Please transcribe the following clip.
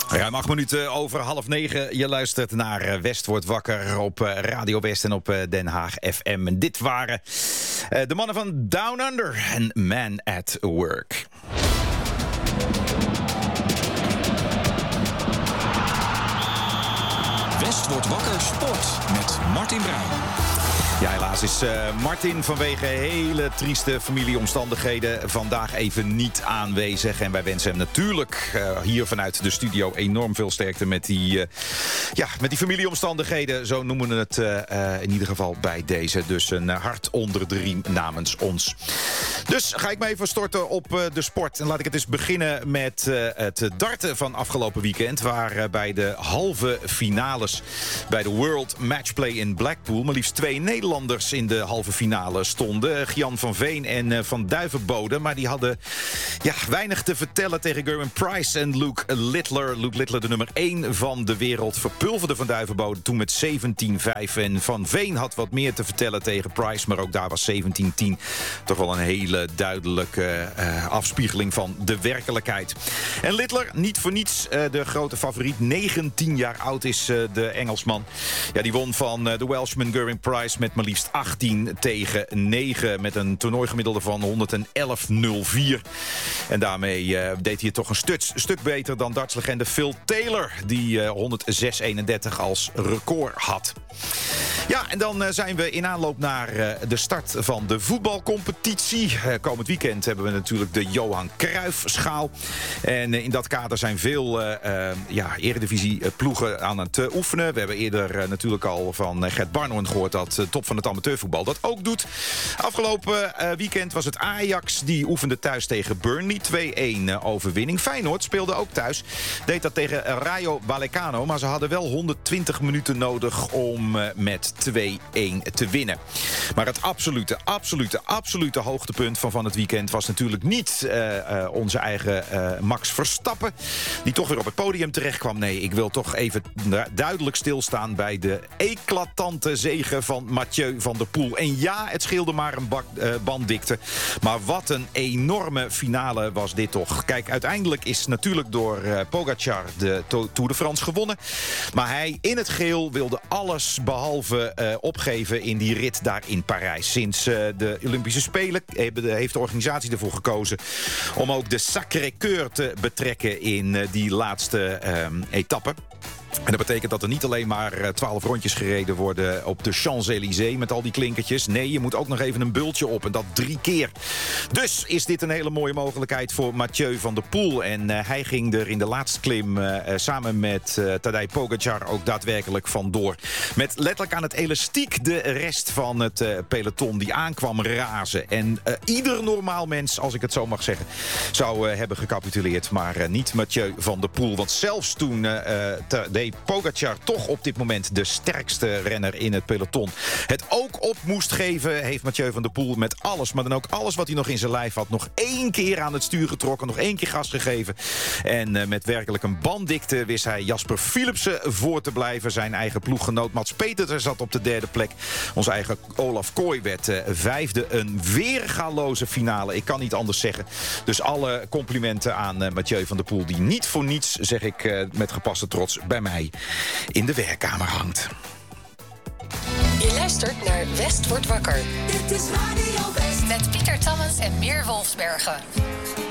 Ruim 8 minuten over 8:30. Je luistert naar West wordt wakker op Radio West en op Den Haag FM. En dit waren de mannen van Down Under en Man at Work. West wordt wakker sport met Martin Bruin. Ja, helaas is Martin vanwege hele trieste familieomstandigheden vandaag even niet aanwezig. En wij wensen hem natuurlijk hier vanuit de studio enorm veel sterkte met die familieomstandigheden. Zo noemen we het in ieder geval bij deze. Dus een hart onder de riem namens ons. Dus ga ik me even storten op de sport. En laat ik het eens beginnen met het darten van afgelopen weekend. Waar bij de halve finales bij de World Matchplay in Blackpool maar liefst 2 Nederlanders in de halve finale stonden. Gian van Veen en Van Duivenbode. Maar die hadden weinig te vertellen tegen Gerwin Price en Luke Littler. Luke Littler, de nummer 1 van de wereld, verpulverde Van Duivenbode toen met 17-5. En Van Veen had wat meer te vertellen tegen Price. Maar ook daar was 17-10 toch wel een hele duidelijke afspiegeling van de werkelijkheid. En Littler, niet voor niets de grote favoriet. 19 jaar oud is de Engelsman. Ja, die won van de Welshman Gerwin Price met maar liefst 18-9 met een toernooigemiddelde van 111-04. En daarmee deed hij het toch een stuk beter dan dartslegende Phil Taylor, die 106-31 als record had. Ja, en dan zijn we in aanloop naar de start van de voetbalcompetitie. Komend weekend hebben we natuurlijk de Johan Cruijffschaal. En in dat kader zijn veel eredivisie-ploegen aan het oefenen. We hebben eerder natuurlijk al van Gert Barnhoorn gehoord dat top van het amateurvoetbal dat ook doet. Afgelopen weekend was het Ajax, die oefende thuis tegen Burnley. 2-1 overwinning. Feyenoord speelde ook thuis. Deed dat tegen Rayo Vallecano. Maar ze hadden wel 120 minuten nodig om met 2-1 te winnen. Maar het absolute hoogtepunt van het weekend was natuurlijk niet onze eigen Max Verstappen, die toch weer op het podium terecht kwam. Nee, ik wil toch even duidelijk stilstaan bij de eclatante zege van Mathieu van der Poel. En ja, het scheelde maar een banddikte. Maar wat een enorme finale was dit toch. Kijk, uiteindelijk is natuurlijk door Pogacar de Tour de France gewonnen. Maar hij in het geel wilde alles behalve opgeven in die rit daar in Parijs. Sinds de Olympische Spelen heeft de organisatie ervoor gekozen om ook de Sacré-Cœur te betrekken in die laatste etappe. En dat betekent dat er niet alleen maar 12 rondjes gereden worden op de Champs-Élysées met al die klinkertjes. Nee, je moet ook nog even een bultje op en dat 3 keer. Dus is dit een hele mooie mogelijkheid voor Mathieu van der Poel. En hij ging er in de laatste klim samen met Tadej Pogacar ook daadwerkelijk vandoor. Met letterlijk aan het elastiek de rest van het peloton die aankwam razen. En ieder normaal mens, als ik het zo mag zeggen, zou hebben gecapituleerd. Maar niet Mathieu van der Poel. Want zelfs toen Tadej Pogacar toch op dit moment de sterkste renner in het peloton het ook op moest geven, heeft Mathieu van der Poel met alles, maar dan ook alles wat hij nog in zijn lijf had, nog 1 keer aan het stuur getrokken, nog 1 keer gas gegeven. En met werkelijk een banddikte wist hij Jasper Philipsen voor te blijven. Zijn eigen ploeggenoot Mats Petersen zat op de 3e plek. Onze eigen Olaf Kooi werd 5e. Een weergaloze finale, ik kan niet anders zeggen. Dus alle complimenten aan Mathieu van der Poel, die niet voor niets, zeg ik met gepaste trots, bij mij in de werkkamer hangt. Je luistert naar West wordt wakker. Dit is Radio West. Met Pieter Tammens en Meer Wolfsbergen.